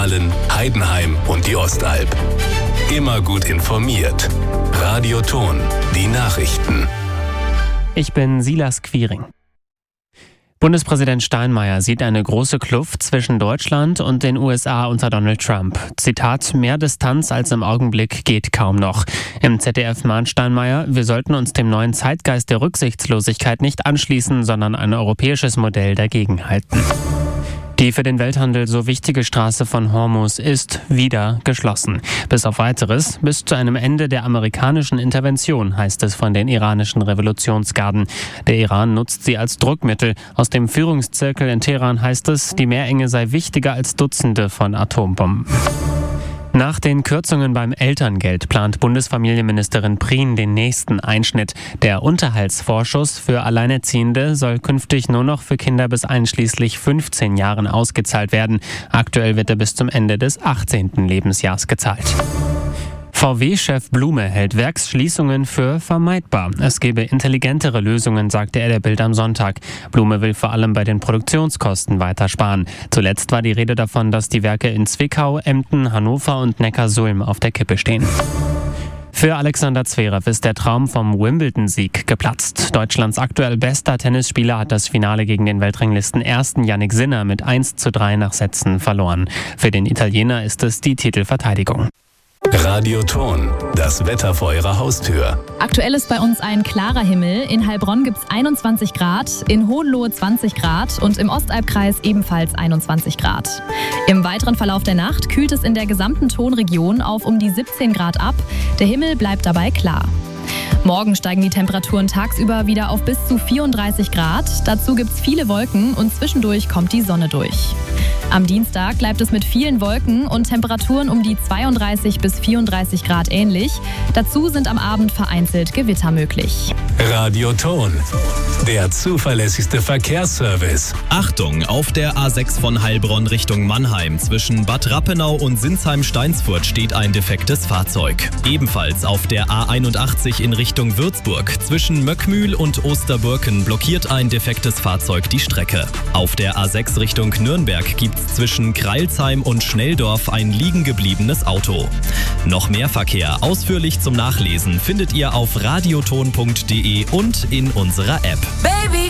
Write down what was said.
Aalen, Heidenheim und die Ostalb. Immer gut informiert. Radio Ton, die Nachrichten. Ich bin Silas Quiring. Bundespräsident Steinmeier sieht eine große Kluft zwischen Deutschland und den USA unter Donald Trump. Zitat: Mehr Distanz als im Augenblick geht kaum noch. Im ZDF mahnt Steinmeier, wir sollten uns dem neuen Zeitgeist der Rücksichtslosigkeit nicht anschließen, sondern ein europäisches Modell dagegen halten. Die für den Welthandel so wichtige Straße von Hormuz ist wieder geschlossen. Bis auf Weiteres, bis zu einem Ende der amerikanischen Intervention, heißt es von den iranischen Revolutionsgarden. Der Iran nutzt sie als Druckmittel. Aus dem Führungszirkel in Teheran heißt es, die Meerenge sei wichtiger als Dutzende von Atombomben. Nach den Kürzungen beim Elterngeld plant Bundesfamilienministerin Prien den nächsten Einschnitt. Der Unterhaltsvorschuss für Alleinerziehende soll künftig nur noch für Kinder bis einschließlich 15 Jahren ausgezahlt werden. Aktuell wird er bis zum Ende des 18. Lebensjahres gezahlt. VW-Chef Blume hält Werksschließungen für vermeidbar. Es gebe intelligentere Lösungen, sagte er der Bild am Sonntag. Blume will vor allem bei den Produktionskosten weiter sparen. Zuletzt war die Rede davon, dass die Werke in Zwickau, Emden, Hannover und Neckarsulm auf der Kippe stehen. Für Alexander Zverev ist der Traum vom Wimbledon-Sieg geplatzt. Deutschlands aktuell bester Tennisspieler hat das Finale gegen den Weltranglisten-Ersten Jannik Sinner mit 1:3 nach Sätzen verloren. Für den Italiener ist es die Titelverteidigung. Radio Ton, das Wetter vor Ihrer Haustür. Aktuell ist bei uns ein klarer Himmel. In Heilbronn gibt es 21 Grad, in Hohenlohe 20 Grad und im Ostalbkreis ebenfalls 21 Grad. Im weiteren Verlauf der Nacht kühlt es in der gesamten Tonregion auf um die 17 Grad ab. Der Himmel bleibt dabei klar. Morgen steigen die Temperaturen tagsüber wieder auf bis zu 34 Grad. Dazu gibt es viele Wolken und zwischendurch kommt die Sonne durch. Am Dienstag bleibt es mit vielen Wolken und Temperaturen um die 32 bis 34 Grad ähnlich. Dazu sind am Abend vereinzelt Gewitter möglich. Radio Ton, der zuverlässigste Verkehrsservice. Achtung, auf der A6 von Heilbronn Richtung Mannheim zwischen Bad Rappenau und Sinsheim-Steinsfurt steht ein defektes Fahrzeug. Ebenfalls auf der A81 in Richtung Würzburg zwischen Möckmühl und Osterburken blockiert ein defektes Fahrzeug die Strecke. Auf der A6 Richtung Nürnberg gibt es zwischen Kreilsheim und Schnelldorf ein liegen gebliebenes Auto. Noch mehr Verkehr ausführlich zum Nachlesen findet ihr auf radioton.de und in unserer App.